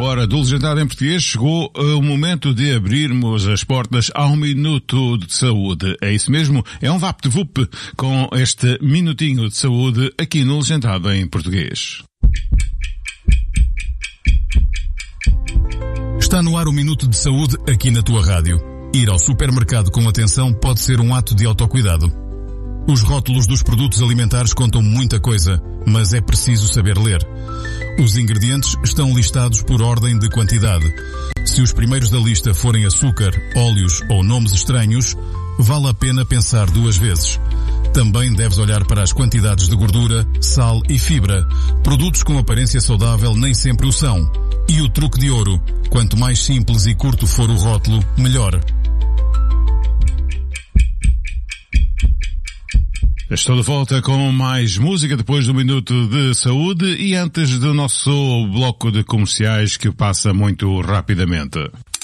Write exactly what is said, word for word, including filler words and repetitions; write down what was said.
hora do Legendado em Português, chegou o momento de abrirmos as portas ao Minuto de Saúde. É isso mesmo, é um vapt-vup com este Minutinho de Saúde aqui no Legendado em Português. Está no ar o Minuto de Saúde aqui na tua rádio. Ir ao supermercado com atenção pode ser um ato de autocuidado. Os rótulos dos produtos alimentares contam muita coisa, mas é preciso saber ler. Os ingredientes estão listados por ordem de quantidade. Se os primeiros da lista forem açúcar, óleos ou nomes estranhos, vale a pena pensar duas vezes. Também deves olhar para as quantidades de gordura, sal e fibra. Produtos com aparência saudável nem sempre o são. E o truque de ouro: quanto mais simples e curto for o rótulo, melhor. Estou de volta com mais música depois do Minuto de Saúde e antes do nosso bloco de comerciais que passa muito rapidamente.